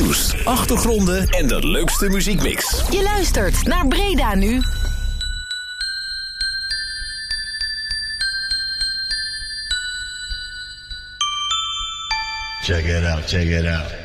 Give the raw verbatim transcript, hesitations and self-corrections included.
Nieuws, achtergronden en de leukste muziekmix. Je luistert naar Breda Nu. Check it out, check it out.